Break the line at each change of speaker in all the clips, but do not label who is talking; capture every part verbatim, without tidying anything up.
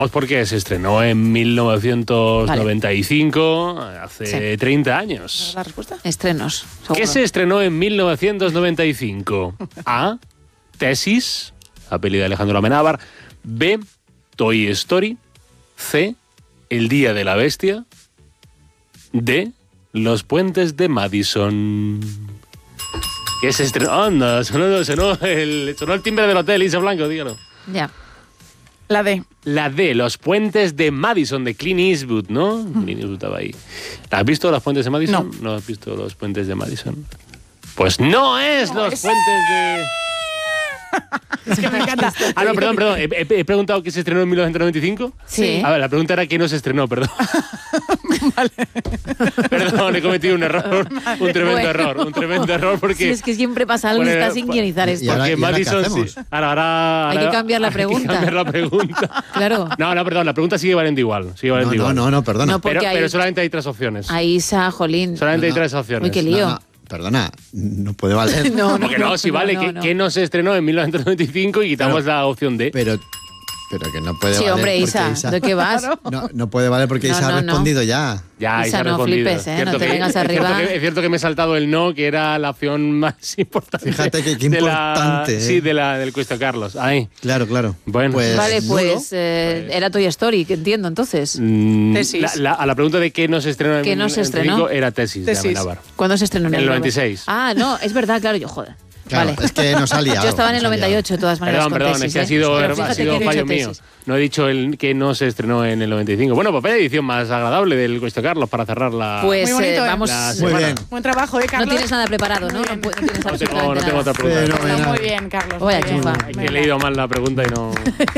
Porque se estrenó en mil novecientos noventa y cinco, vale. hace sí. treinta años.
¿Es la respuesta?
Estrenos. Seguro.
¿Qué se estrenó en mil novecientos noventa y cinco? A. Tesis, la peli de Alejandro Amenábar. B. Toy Story. C. El Día de la Bestia. D. Los Puentes de Madison. ¿Qué se estrenó? Anda, sonó, sonó, el, sonó el timbre del hotel, Isa Blanco, dígalo.
Ya.
La D.
La D, Los Puentes de Madison, de Clint Eastwood, ¿no? Mm. Clint Eastwood estaba ahí. ¿Has visto Los Puentes de Madison?
No.
¿No has visto Los Puentes de Madison? Pues no es no Los es... Puentes de...
Es que me encanta.
Ah, no, perdón, perdón. He, he, he preguntado qué se estrenó en mil novecientos noventa y cinco.
Sí.
A ver, la pregunta era qué no se estrenó, perdón.
Vale.
Perdón, he cometido un error. Vale. Un tremendo bueno. error. Un tremendo error porque...
Sí, es que siempre pasa algo y bueno, está sin guionizar esto.
¿Y ahora,
porque
y ahora
Madison...
qué
Sí. Ahora, ahora,
hay
ahora,
que cambiar la pregunta.
Hay que cambiar la pregunta.
Claro.
No, no, perdón. La pregunta sigue valiendo igual. Sigue valiendo
no,
igual.
no, no, no, perdona.
No,
pero,
hay...
pero solamente hay tres opciones.
Ahí Isa, jolín.
Solamente
no, no.
hay tres opciones.
Uy, qué lío.
No, no. Perdona, no puede valer.
no,
Porque no, no, si vale,
no,
que,
no.
que no se estrenó en mil novecientos noventa y cinco y quitamos pero, la opción D.
Pero, pero que no puede
sí,
valer.
Sí, hombre, Isa,
Isa,
¿de qué vas?
No, no puede valer porque
no,
Isa
no,
ha respondido
no.
ya.
Ya,
Isa,
Isa ha
no
respondido.
flipes, ¿eh?
Cierto
No te
que,
vengas
es
arriba.
Cierto que, es cierto que me he saltado el no, que era la opción más importante.
Fíjate que qué
de
importante.
La,
¿eh?
Sí, de la, del Cuesta Carlos. Ahí.
Claro, claro.
Bueno.
Pues,
vale, pues, eh,
pues
era Toy Story, que entiendo entonces.
Mm,
Tesis.
La, la, a la pregunta de qué no se estrenó en
¿Qué no se estrenó?
Era Tesis,
Tesis.
de Amenábar.
¿Cuándo se estrenó? En
el noventa y seis.
Ah, no, es verdad, claro, yo joder.
Claro,
vale.
es que nos ha liado.
Yo estaba en el noventa y ocho, de todas maneras.
Perdón,
con
perdón,
tesis,
es que
¿eh?
ha sido,
Pero
ha sido un fallo mío.
Tesis.
No he dicho el que no se estrenó en el noventa y cinco. Bueno, pues vaya edición más agradable del Cuesta Carlos para cerrar la.
Pues
Muy bonito,
eh,
¿eh?
vamos.
La
Muy bien.
Buen trabajo, ¿eh, Carlos?
No tienes nada preparado, ¿no? No, no tienes
No tengo,
absolutamente
no tengo
nada.
otra pregunta.
Fenomenal.
Está muy bien, Carlos.
Voy a
muy bien.
chufar.
Es que he leído mal la pregunta y no.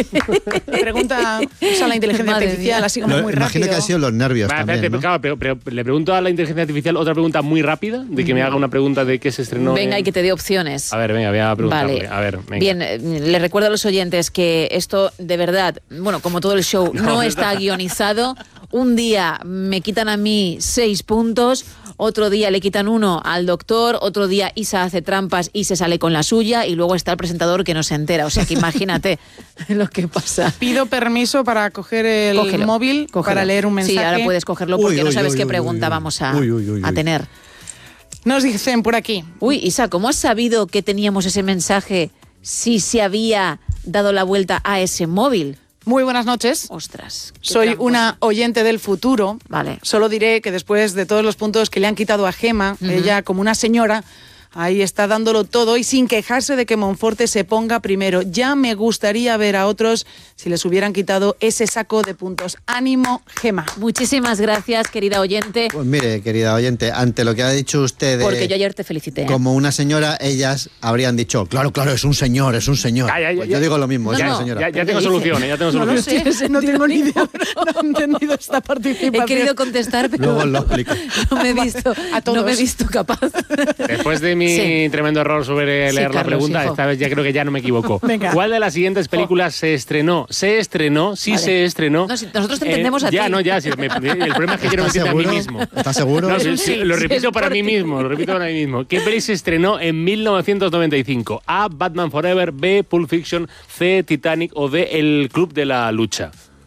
Pregunta, usa la inteligencia
Madre
artificial,
mía.
así como
Lo,
muy
imagino
rápido.
que ha sido los nervios
Va,
también,
espérate,
¿no?
claro, pero, pero le pregunto a la inteligencia artificial otra pregunta muy rápida, de que me haga una pregunta de qué se estrenó.
Venga,
en...
y que te dé opciones.
A ver, venga, voy a preguntarle.
Vale.
A ver, venga.
Bien, eh, le recuerdo a los oyentes que esto, de verdad, bueno, como todo el show, no,
No,
está
verdad.
guionizado. Un día me quitan a mí seis puntos, otro día le quitan uno al doctor, otro día Isa hace trampas y se sale con la suya, y luego está el presentador que no se entera. O sea que imagínate lo que pasa.
Pido permiso para coger el
Cógelo,
móvil
cógelo.
para leer un mensaje.
Sí, ahora puedes cogerlo porque
Uy,
no
uy,
sabes
uy,
qué
uy,
pregunta
uy,
vamos a,
uy, uy, uy,
a
uy.
tener.
Nos dicen por aquí.
Uy, Isa, ¿cómo has sabido que teníamos ese mensaje si se había dado la vuelta a ese móvil?
Muy buenas noches.
Ostras. qué
Soy
tramposo.
una oyente del futuro.
Vale.
Solo diré que después de todos los puntos que le han quitado a Gema,
Ujú.
ella, como una señora, ahí está dándolo todo y sin quejarse de que Monforte se ponga primero. Ya me gustaría ver a otros si les hubieran quitado ese saco de puntos. Ánimo, Gema.
Muchísimas gracias, querida oyente,
Pues mire, querida oyente, ante lo que ha dicho usted de,
porque yo ayer te felicité. ¿eh?
como una señora, ellas habrían dicho, claro, claro, es un señor, es un señor.
Ya, ya, ya,
Pues
ya.
yo digo lo mismo,
No,
es
no,
una señora.
Ya, ya
¿Qué
tengo
dice?
soluciones, ya tengo
No lo
soluciones.
sé, no tengo ni idea. No he entendido esta participación.
He querido contestar, pero
Luego lo explico.
no me he visto,
A todos.
no me he visto capaz.
Después de mi
Sí.
tremendo error sobre
Sí,
leer la
Carlos,
pregunta,
hijo.
esta vez ya creo que ya no me equivoco.
Venga.
¿Cuál de las siguientes películas se estrenó? Se estrenó, sí
Vale.
se estrenó.
No, si nosotros te entendemos a
ya,
ti.
no, ya. Si me- el problema es que yo no me
¿Estás
entiendo a mí
seguro?
mismo.
¿Estás seguro?
No, sí, sí,
Sí,
lo
sí,
repito
es
para
por
mí
ti.
mismo, lo repito para mí mismo. ¿Qué peli se estrenó en mil novecientos noventa y cinco? A. Batman Forever, B. Pulp Fiction, C. Titanic o D. El Club de la Lucha.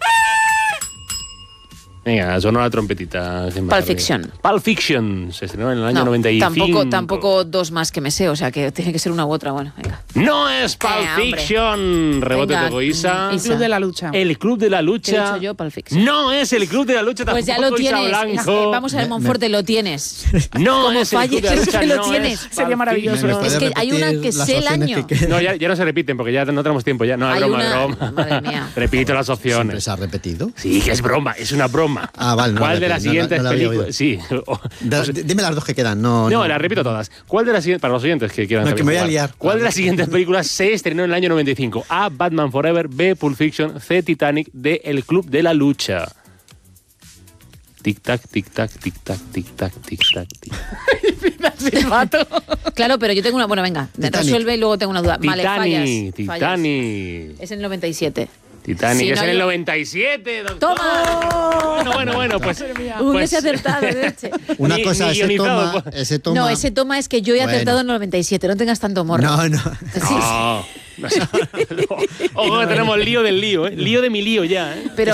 Venga, sonó la trompetita.
Pulp Fiction.
Pulp Fiction se estrenó en el año
No,
noventa y cinco.
tampoco, tampoco dos más que me sé, o sea que tiene que ser una u otra. Bueno, venga.
No es Pulp
Eh, hombre.
Fiction. Rebote
Venga,
de Goisa.
El Club de la Lucha.
El Club de la
¿Qué he
Lucha.
dicho yo? Pulp Fiction.
No es el Club de la Lucha.
Pues ya lo
tampoco, Isa
tienes.
Blanco.
Eh, Vamos a ver,
Me-
Monforte, lo tienes.
No
Como
es el Club de la
falles, es
Lucha.
que lo
no
tienes.
es
Sería
Pulp
maravilloso.
¿Me
Fiction.
puede
Es que hay una
repetir
que
las
sé el
opciones
año.
que quedan?
No, ya, ya no se repiten porque ya no tenemos tiempo. Ya. No, es
Hay
broma,
una-
es broma.
Madre mía.
Repito las
¿Siempre
opciones.
se ha repetido?
Sí, que es broma, es una broma.
Ah, vale, no
¿Cuál
la
de las
repito, no la-
siguientes
no la había
películas?
oído.
Sí. O-
Da-
o sea,
dime las dos que quedan. No,
no, las repito todas. ¿Cuál de las siguientes, para los oyentes que quieran
No,
también
que me voy a
jugar,
liar.
¿cuál de las siguientes películas se estrenó en el año noventa y cinco? A. Batman Forever, B. Pulp Fiction, C. Titanic, D. El Club de la Lucha. Tic tac, tic tac, tic tac, tic tac, tic tac, tic.
Claro, pero yo tengo una. Bueno, venga,
Titanic.
resuelve y luego tengo una duda. Vale, fallas.
Titanic,
fallas.
Titanic.
Es el noventa y siete.
Titanic,
Si
es
no
en
hay-
el noventa y siete, doctor.
¡Toma!
Bueno, bueno, bueno, pues...
Un
pues-
desacertado, leche.
Una
Ni-
cosa,
ni
ese
guionizado,
toma,
pues.
ese toma...
No, ese toma es que yo he
Bueno.
acertado en el noventa y siete. No tengas tanto morro.
No, no.
Sí, sí.
No. Ojo que tenemos lío del lío, ¿eh? Lío de mi lío ya, ¿eh?
Pero